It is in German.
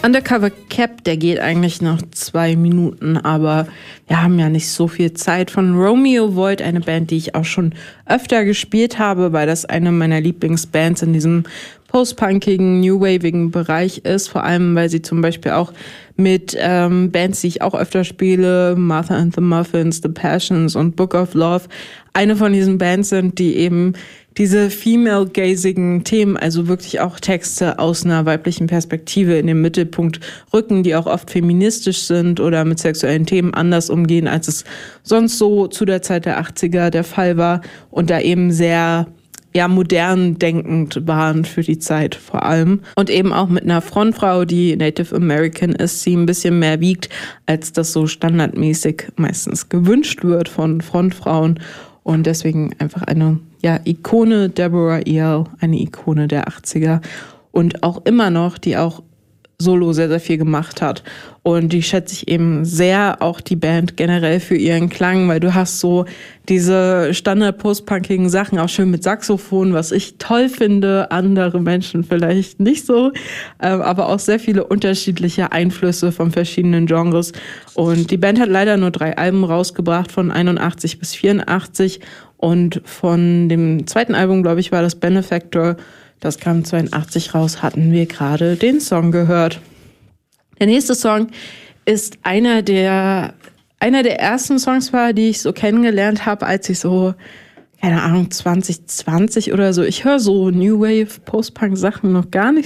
Undercover Cap, der geht eigentlich noch 2 Minuten, aber wir haben ja nicht so viel Zeit. Von Romeo Void, eine Band, die ich auch schon öfter gespielt habe, weil das eine meiner Lieblingsbands in diesem post-punkigen, new-wavigen Bereich ist. Vor allem, weil sie zum Beispiel auch mit Bands, die ich auch öfter spiele, Martha and the Muffins, The Passions und Book of Love, eine von diesen Bands sind, die eben diese female-gazigen Themen, also wirklich auch Texte aus einer weiblichen Perspektive in den Mittelpunkt rücken, die auch oft feministisch sind oder mit sexuellen Themen anders umgehen, als es sonst so zu der Zeit der 80er der Fall war und da eben sehr modern denkend waren für die Zeit vor allem. Und eben auch mit einer Frontfrau, die Native American ist, sie ein bisschen mehr wiegt, als das so standardmäßig meistens gewünscht wird von Frontfrauen. Und deswegen einfach eine Ikone, Deborah Earl, eine Ikone der 80er. Und auch immer noch, die auch solo sehr, sehr viel gemacht hat. Und die schätze ich eben sehr, auch die Band generell für ihren Klang, weil du hast so diese Standard-Post-punkigen Sachen, auch schön mit Saxophon, was ich toll finde, andere Menschen vielleicht nicht so, aber auch sehr viele unterschiedliche Einflüsse von verschiedenen Genres. Und die Band hat leider nur 3 Alben rausgebracht, von 81 bis 84. Und von dem zweiten Album, glaube ich, war das Benefactor. Das kam 82 raus, hatten wir gerade den Song gehört. Der nächste Song ist einer der ersten Songs war, die ich so kennengelernt habe, als ich so, 2020 oder so. Ich höre so New Wave, Post-Punk Sachen noch gar nicht